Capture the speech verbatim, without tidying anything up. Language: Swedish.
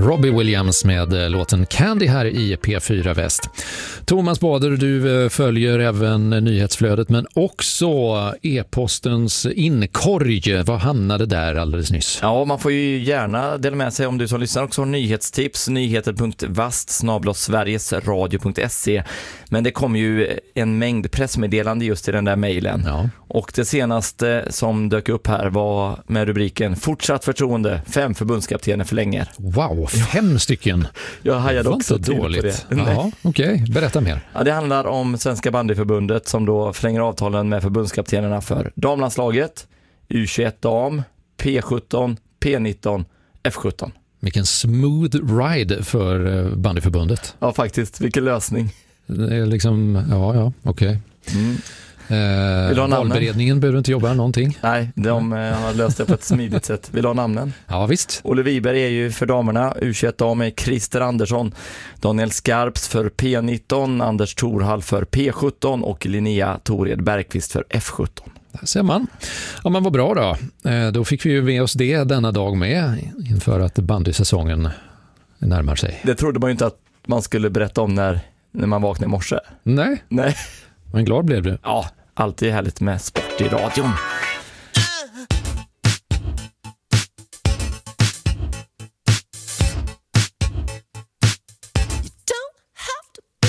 Robbie Williams med låten Candy här i P fyra Väst. Thomas Bader, du följer även nyhetsflödet men också e-postens inkorg. Vad hamnade där alldeles nyss? Ja, man får ju gärna dela med sig om du som lyssnar också har nyhetstips. nyheter punkt vast snabel-a sverigesradio punkt se. Men det kom ju en mängd pressmeddelande just i den där mejlen. Ja. Och det senaste som dök upp här var med rubriken Fortsatt förtroende, fem förbundskaptener förlänger. Wow, fem stycken. Jag hajade var också inte dåligt. på det. Ja, okej. Okay. Berätta mer. Ja, det handlar om Svenska bandyförbundet som då förlänger avtalen med förbundskaptenerna för damlandslaget, U tjugoett dam, P sjutton, P nitton, F sjutton. Vilken smooth ride för bandyförbundet. Ja, faktiskt. Vilken lösning. Det är liksom, ja, ja, okej. Okay. Mm. Eh, valberedningen behöver inte jobba någonting. Nej, de eh, har löst det på ett smidigt sätt. Vill du ha namnen? Ja, visst. Olle Wiberg är ju för damerna, U tjugoett dam med Christer Andersson, Daniel Skarps för P nitton, Anders Thorhall för P sjutton och Linnea Tored Bergqvist för F sjutton. Där ser man. Ja, men vad bra då. Eh, då fick vi ju med oss det denna dag med inför att bandysäsongen närmar sig. Det trodde man ju inte att man skulle berätta om när, när man vaknade i morse. Nej. Nej. Men glad blev du. Ja, alltid härligt med sport i radion.